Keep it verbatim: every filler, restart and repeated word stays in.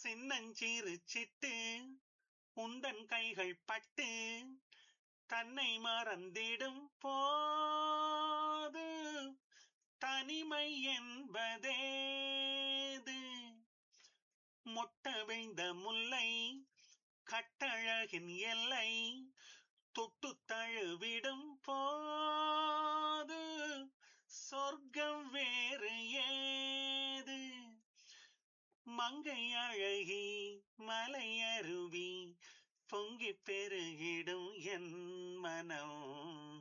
சின்னஞ்சிறு சிட்டு உந்தன் கைகள் பட்டு தன்னை மறந்திடும் போது தனிமை என்பதேது மொட்ட வைந்த முல்லை கட்டழகின் எல்லை தொட்டு தழுவிடும் போது சொர்க்கம் வேறு ஏது மங்கை அழகி மலை அருவி பொங்கி பெருகிடும் என் மனம்